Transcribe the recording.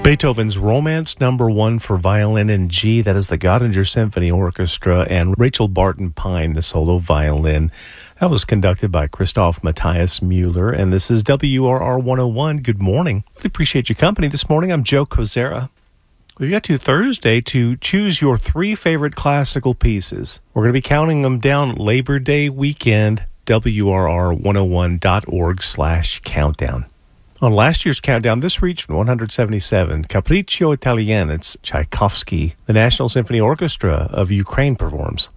Beethoven's Romance Number 1 for violin and G. That is the Göttinger Symphony Orchestra, and Rachel Barton Pine, the solo violin. That was conducted by Christoph Matthias Mueller, and this is WRR 101. Good morning. Really appreciate your company this morning. I'm Joe Kozera. We've got to Thursday to choose your 3 favorite classical pieces. We're going to be counting them down Labor Day weekend, WRR101.org/countdown. On last year's countdown, this reached 177. Capriccio Italiano, it's Tchaikovsky. The National Symphony Orchestra of Ukraine performs.